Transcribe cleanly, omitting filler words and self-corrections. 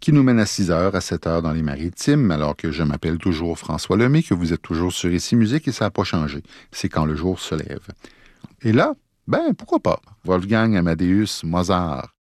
qui nous mène à 6 heures, à 7 heures dans les Maritimes, alors que je m'appelle toujours François Lemay, que vous êtes toujours sur Ici Musique et ça n'a pas changé. C'est quand le jour se lève. Et là, pourquoi pas? Wolfgang Amadeus Mozart.